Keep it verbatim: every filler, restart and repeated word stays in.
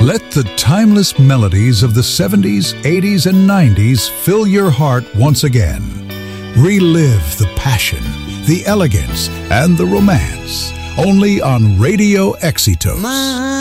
Let the timeless melodies of the seventies, eighties, and nineties fill your heart once again. Relive the passion, the elegance, and the romance. Only on Radio Éxitos.